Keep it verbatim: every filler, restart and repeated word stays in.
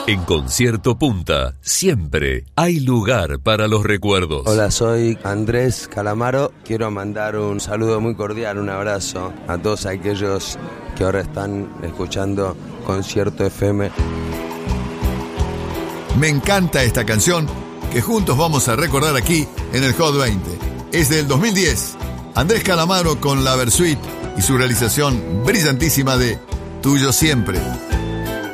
En Concierto Punta, siempre hay lugar para los recuerdos. Hola, soy Andrés Calamaro. Quiero mandar un saludo muy cordial, un abrazo a todos aquellos que ahora están escuchando Concierto F M. Me encanta esta canción que juntos vamos a recordar aquí en el Hot veinte. Es del dos mil diez. Andrés Calamaro con la Versuit y su realización brillantísima de Tuyo Siempre.